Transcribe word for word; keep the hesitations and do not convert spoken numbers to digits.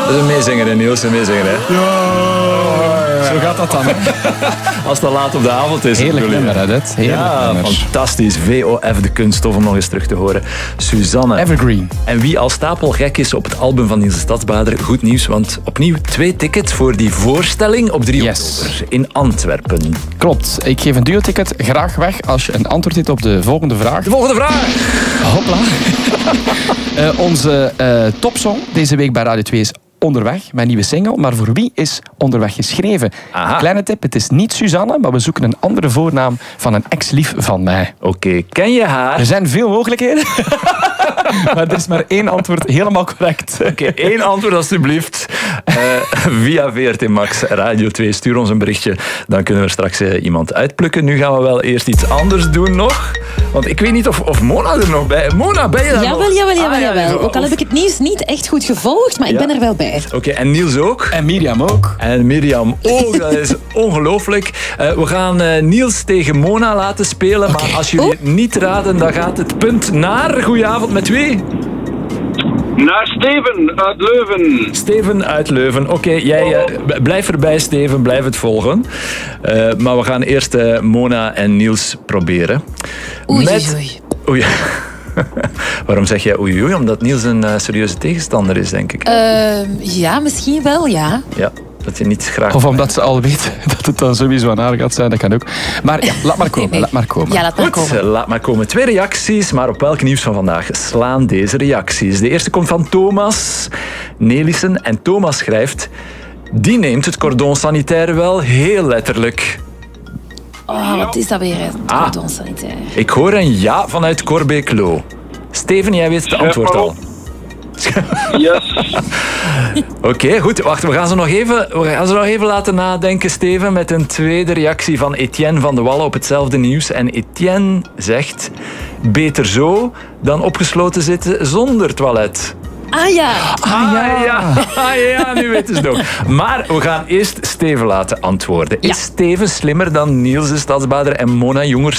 Dat is een meezinger, hè, Niels. Een meezinger, hè. Zo gaat dat dan. Hè? Als het laat op de avond is. Heerlijk nummer, hè, dit. Heerlijk ja, nummer. fantastisch. V O F, de kunststof, om nog eens terug te horen. Suzanne. Evergreen. En wie al stapelgek is op het album van Niels de Stadsbader, goed nieuws, want opnieuw twee tickets voor die voorstelling op drie Yes. oktober in Antwerpen. Klopt. Ik geef een duo-ticket graag weg als je een antwoord hebt op de volgende vraag. De volgende vraag. Hopla. uh, onze uh, topsong deze week bij Radio twee is Onderweg, mijn nieuwe single. Maar voor wie is Onderweg geschreven? Aha. Kleine tip, het is niet Suzanne, maar we zoeken een andere voornaam van een ex-lief van mij. Oké, okay. Ken je haar? Er zijn veel mogelijkheden. Maar er is maar één antwoord helemaal correct. Oké, okay, één antwoord alstublieft. Uh, via V R T Max Radio twee. Stuur ons een berichtje. Dan kunnen we straks uh, iemand uitplukken. Nu gaan we wel eerst iets anders doen nog. Want ik weet niet of, of Mona er nog bij is. Mona, ben je daar jawel, nog? Jawel, jawel, ah, jawel. ja, Ook al heb ik het nieuws niet echt goed gevolgd, maar ik ja. ben er wel bij. Oké, okay, en Niels ook. En Mirjam ook. En Mirjam ook. Dat is ongelooflijk. Uh, we gaan uh, Niels tegen Mona laten spelen. Okay. Maar als jullie het niet raden, dan gaat het punt naar... Goedenavond, met wie? Naar Steven uit Leuven. Steven uit Leuven. Oké, okay, jij uh, blijf erbij, Steven. Blijf het volgen. Uh, maar we gaan eerst uh, Mona en Niels proberen. Oei, Met... oei. Oei. Waarom zeg jij oei, oei? Omdat Niels een uh, serieuze tegenstander is, denk ik. Uh, ja, misschien wel, ja. Ja. Dat je niet graag... Of omdat ze al weet dat het dan sowieso aan haar gaat zijn, dat kan ook. Maar ja, laat maar komen, nee, nee. laat maar komen. Ja, laat maar Goed, komen. laat maar komen. Twee reacties, maar op welk nieuws van vandaag slaan deze reacties? De eerste komt van Thomas Nelissen. En Thomas schrijft... Die neemt het cordon sanitaire wel heel letterlijk. Oh, wat is dat weer, het Ah. cordon sanitaire? Ik hoor een ja vanuit Corbeek-Loo. Steven, jij weet het antwoord al. Yes. Oké, okay, goed. Wacht, we gaan, ze nog even, we gaan ze nog even laten nadenken, Steven, met een tweede reactie van Etienne van de Wallen op hetzelfde nieuws. En Etienne zegt, beter zo dan opgesloten zitten zonder toilet. Ah ja. Ah ja, ja. Ah, ja, nu weten ze het ook. Maar we gaan eerst Steven laten antwoorden. Is Ja. Steven slimmer dan Niels de Stadsbader en Mona jonger